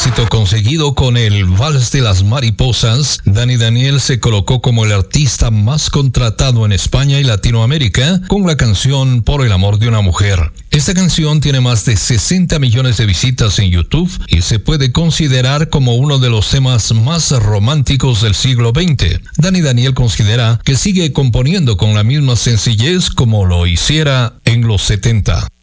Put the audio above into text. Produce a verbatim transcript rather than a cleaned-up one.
éxito conseguido con el Vals de las Mariposas, Dani Daniel se colocó como el artista más contratado en España y Latinoamérica con la canción Por el amor de una mujer. Esta canción tiene más de sesenta millones de visitas en YouTube y se puede considerar como uno de los temas más románticos del siglo veinte. Dani Daniel considera que sigue componiendo con la misma sencillez como lo hiciera en los setenta.